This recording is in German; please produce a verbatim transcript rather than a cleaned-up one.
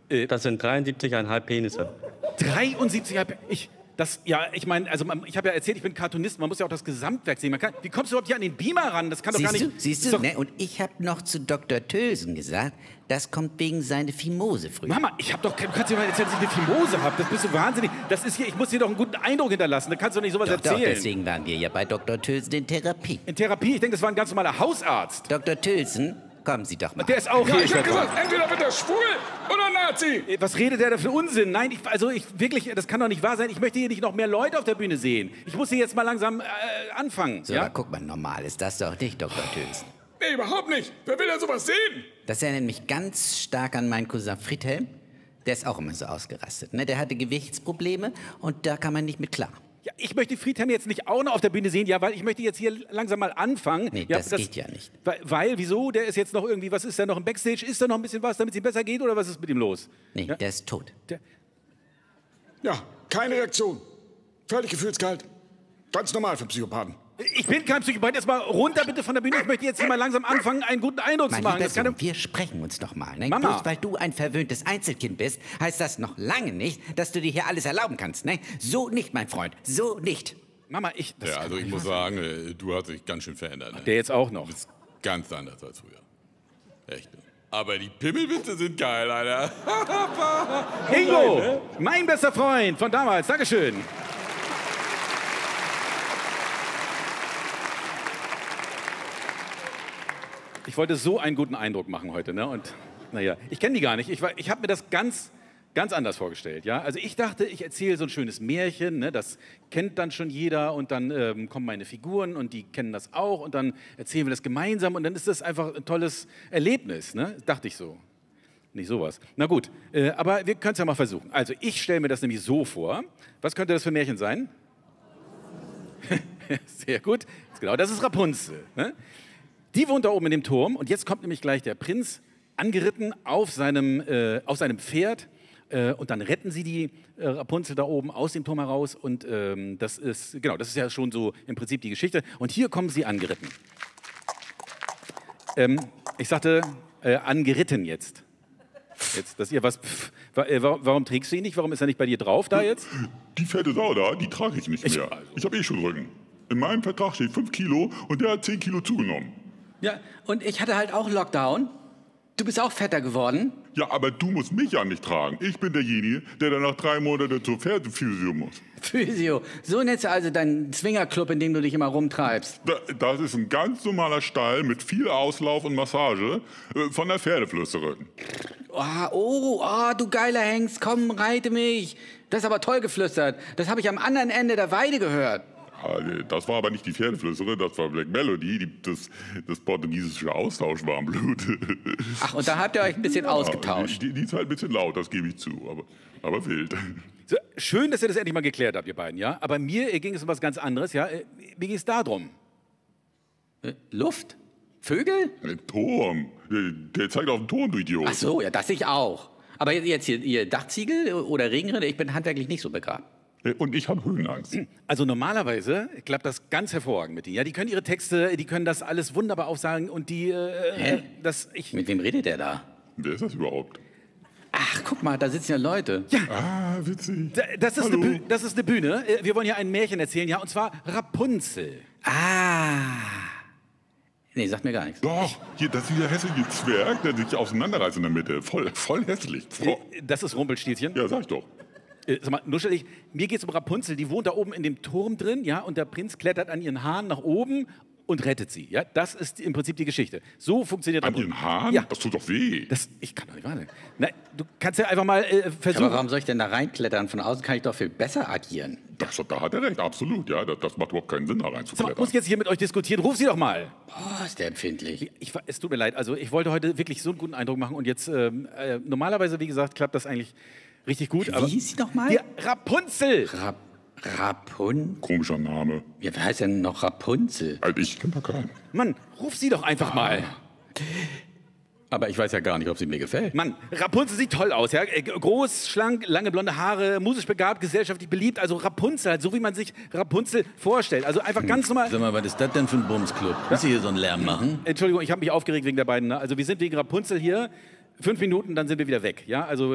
Äh, das sind dreiundsiebzig Komma fünf Penisse. dreiundsiebzig Komma fünf? Ich, das, ja, ich meine, also ich habe ja erzählt, ich bin Cartoonist, man muss ja auch das Gesamtwerk sehen. Man kann, wie kommst du überhaupt hier an den Beamer ran? Das kann doch Siehst gar nicht... Du, siehst du, doch, ne? Und ich habe noch zu Doktor Tölsen gesagt, das kommt wegen seiner Fimose früher. Mama, ich habe doch, du kannst dir mal erzählen, dass ich eine Fimose habe. Das bist du wahnsinnig. Das ist hier, ich muss dir doch einen guten Eindruck hinterlassen. Da kannst du nicht sowas Doch, erzählen. doch, deswegen waren wir ja bei Doktor Tölsen in Therapie. In Therapie? Ich denke, das war ein ganz normaler Hausarzt. Doktor Tölsen, kommen Sie doch mal. Der ist auch Ja, hier. ich hab Stefan. gesagt, entweder wird er schwul oder Nazi. Was redet der da für Unsinn? Nein, ich, also ich wirklich, das kann doch nicht wahr sein. Ich möchte hier nicht noch mehr Leute auf der Bühne sehen. Ich muss hier jetzt mal langsam äh, anfangen. So, ja? aber guck mal, normal ist das doch nicht, Doktor Tölsen. Nee, überhaupt nicht. Wer will denn sowas sehen? Das erinnert mich ganz stark an meinen Cousin Friedhelm. Der ist auch immer so ausgerastet. Ne? Der hatte Gewichtsprobleme und da kann man nicht mit klar. Ja, ich möchte Friedhelm jetzt nicht auch noch auf der Bühne sehen, ja, weil ich möchte jetzt hier langsam mal anfangen. Nee, ja, das, das geht ja nicht. Weil, weil, wieso? Der ist jetzt noch irgendwie, was ist da noch im Backstage? Ist da noch ein bisschen was, damit es ihm besser geht oder was ist mit ihm los? Nee, ja? der ist tot. Der, Ja, keine Reaktion. Völlig gefühlskalt. Ganz normal für Psychopathen. ich bin kein Psychopath. Jetzt mal runter bitte von der Bühne. Ich möchte jetzt hier mal langsam anfangen, einen guten Eindruck Mein zu machen. lieber Das kann Sohn, doch- wir sprechen uns doch mal. Ne? Mama. Bloß weil du ein verwöhntes Einzelkind bist, heißt das noch lange nicht, dass du dir hier alles erlauben kannst. Ne? So nicht, mein Freund. So nicht. Mama, ich... das Ja, kann also doch ich nicht muss wahr sagen, äh, du hast dich ganz schön verändert. Ne? sein. Der jetzt auch noch. Du bist ganz anders als früher. Echt. ne? Aber die Pimmelwitze sind geil, Alter. Ingo, mein bester Freund von damals. Dankeschön. Ich wollte so einen guten Eindruck machen heute, ne? Und naja, ich kenne die gar nicht. Ich, war- ich habe mir das ganz, ganz anders vorgestellt, ja? Also ich dachte, ich erzähle so ein schönes Märchen, ne? Das kennt dann schon jeder und dann ähm, kommen meine Figuren und die kennen das auch und dann erzählen wir das gemeinsam und dann ist das einfach ein tolles Erlebnis, ne? Dachte ich so. Nicht sowas. Na gut, äh, aber wir können es ja mal versuchen. Also ich stelle mir das nämlich so vor. Was könnte das für ein Märchen sein? Sehr gut. Genau, das ist Rapunzel. Ne? Die wohnt da oben in dem Turm und jetzt kommt nämlich gleich der Prinz angeritten auf seinem, äh, auf seinem Pferd äh, und dann retten sie die äh, Rapunzel da oben aus dem Turm heraus und ähm, das ist, genau, das ist ja schon so im Prinzip die Geschichte. Und hier kommen sie angeritten. Ähm, ich sagte äh, angeritten jetzt. Jetzt, dass ihr was. Pff, wa- äh, wa- warum trägst du ihn nicht? Warum ist er nicht bei dir drauf da jetzt? Die fette Sau da, die trage ich nicht Ich- mehr. Ich habe eh schon Rücken. In meinem Vertrag steht fünf Kilo und der hat zehn Kilo zugenommen. Ja, und ich hatte halt auch Lockdown. Du bist auch fetter geworden. Ja, aber du musst mich ja nicht tragen. Ich bin derjenige, der dann nach drei Monaten zur Pferdephysio muss. Physio. So nennst du also deinen Swingerclub, in dem du dich immer rumtreibst. Da, das ist ein ganz normaler Stall mit viel Auslauf und Massage äh, von der Pferdeflüsterin. Oh, oh, oh, du geiler Hengst, komm, reite mich. Das ist aber toll geflüstert. Das habe ich am anderen Ende der Weide gehört. Ja, das war aber nicht die Pferdeflüsterin, das war Black Melody, die, das, das portugiesische Austauschwarmblut. Ach, und da habt ihr euch ein bisschen ausgetauscht. Die, die, die ist halt ein bisschen laut, das gebe ich zu, aber, aber wild. So, schön, dass ihr das endlich mal geklärt habt, ihr beiden, ja? Aber mir äh, ging es um was ganz anderes, ja? Äh, Mir ging es darum. Äh, Luft? Vögel? Ein Turm. Der, der zeigt auf den Turm, du Idiot. Ach so, ja, das ich auch. Aber jetzt hier, ihr Dachziegel oder Regenrinne, ich bin handwerklich nicht so begabt. Und ich habe Höhenangst. Also normalerweise klappt das ganz hervorragend mit denen. Ja, die können ihre Texte, die können das alles wunderbar aufsagen und die, äh, Hä? das, ich, Mit wem redet der da? Wer ist das überhaupt? Ach, guck mal, da sitzen ja Leute. Ah, witzig. Da- das ist, eine Hallo. Bühne, das ist eine Bühne. Äh, Wir wollen hier ein Märchen erzählen, ja, und zwar Rapunzel. Ah. Nee, sagt mir gar nichts. Doch, hier, das ist dieser hässliche Zwerg, der sich auseinanderreißt in der Mitte. Voll, voll hässlich. Voll. Äh, Das ist Rumpelstilzchen. Ja, sag ich doch. Äh, Sag mal, nuschel ich, mir geht es um Rapunzel, die wohnt da oben in dem Turm drin, ja, und der Prinz klettert an ihren Haaren nach oben und rettet sie, ja. Das ist im Prinzip die Geschichte. So funktioniert An Rapunzel. ihren Haaren? Ja. Das tut doch weh. Das, ich kann doch nicht warten. Na, du kannst ja einfach mal äh, versuchen. Aber warum soll ich denn da reinklettern? Von außen kann ich doch viel besser agieren. Das, da hat er recht, absolut. Ja, das, das macht überhaupt keinen Sinn, da Sag mal, reinzuklettern. ich muss jetzt hier mit euch diskutieren. Ruf sie doch mal. Boah, ist der empfindlich. Ich, es tut mir leid, also ich wollte heute wirklich so einen guten Eindruck machen und jetzt, ähm, äh, normalerweise, wie gesagt, klappt das eigentlich richtig gut. Wie hieß sie noch mal? Ja, Rapunzel! Rap Rapun? Komischer Name. Ja, wer heißt denn noch Rapunzel? Also ich kenne da keinen. Mann, ruf sie doch einfach mal. Aber ich weiß ja gar nicht, ob sie mir gefällt. Mann, Rapunzel sieht toll aus, ja? Äh, Groß, schlank, lange blonde Haare, musisch begabt, gesellschaftlich beliebt. Also Rapunzel, halt so wie man sich Rapunzel vorstellt. Also einfach ganz normal. Sag mal, was ist das denn für ein Bumsclub? Willst du hier so einen Lärm machen? Entschuldigung, ich habe mich aufgeregt wegen der beiden. Ne? Also wir sind wegen Rapunzel hier. Fünf Minuten, dann sind wir wieder weg. Ja, also